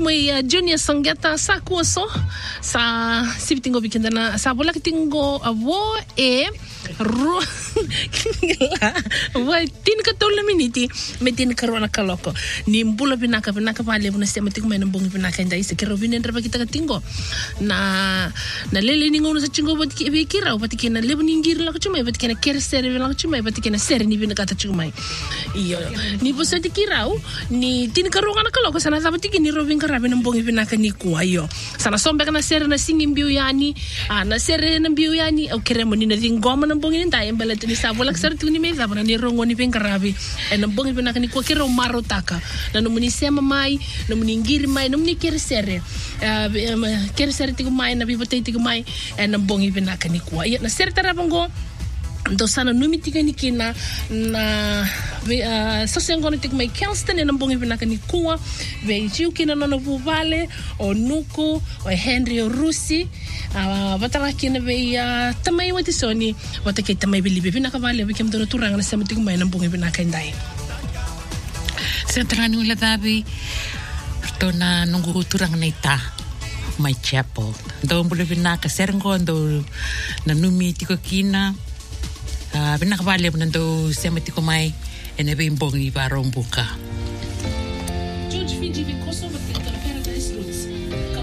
moi Junior Sangata sa kuso sa sibitingo bikindana sa bola kitingo avo ro vai tin ka tola miniti metin karona kaloko ni mbula binaka pale buna sema tikuma na mbongi binaka ndai se kero binen raba kita katingo na lele ni ngono sa chingo bati kira bati na lebu ni ngir la kuchuma bati na ker sere la kuchuma bati na sere ni binaka ta chuma iyo ni bosa tikirau ni tin karona kaloko sana sabati ni robin karabe na mbongi binaka ni kwa iyo sana sombe kana sere na singi mbiu yani na sere na mbiu yani au keremo ni na ngoma na mbongi ndai embele ni sabola ksar tu ni meza bana ni rongo ni bengarabi na mbongi binaka ni kwa kero marotaka na no muni sema mai no muni ngiri mai no muni kersere tiku mai na bibote tiku mai na mbongi binaka ni kwa na sere tarabango ndo sana numi tiga ni kina na sosengona tiku mai Kelston na mbongi binaka ni kwa ve jiu kina no vale o nuku o Henry o Rusi batala kina ve tamai wati soni watake tamai bilibe binaka vale bikem do turanga na sema tiku mai na mbongi binaka ndai Sentrani ula dabi tona nungu turang neta my chapel do mbule binaka serengo ndo na numi tiko kina binaka vale ndo sema tiko mai ene be mbongi barombuka